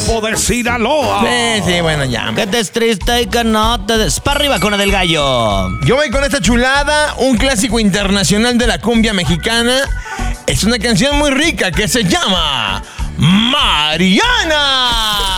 Grupo de Sinaloa. Sí, bueno, ya. Que te es triste y que no te des... Para arriba con la del gallo. Yo voy con esta chulada, un clásico internacional de la cumbia mexicana. Es una canción muy rica que se llama Mariana.